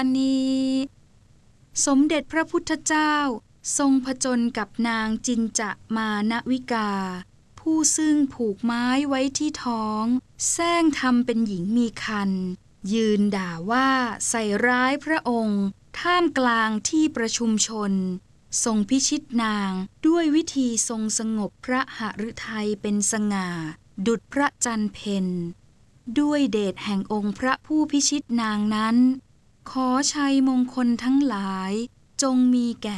อันนี้สมเด็จพระพุทธเจ้าทรงผจญกับนางจินจะมานวิกาผู้ซึ่งผูกไม้ไว้ที่ท้องแซงทำเป็นหญิงมีครรภ์ยืนด่าว่าใส่ร้ายพระองค์ท่ามกลางที่ประชุมชนทรงพิชิตนางด้วยวิธีทรงสงบพระหฤทัยเป็นสง่าดุจพระจันทร์เพ็ญด้วยเดชแห่งองค์พระผู้พิชิตนางนั้นขอชัยมงคลทั้งหลายจงมีแก่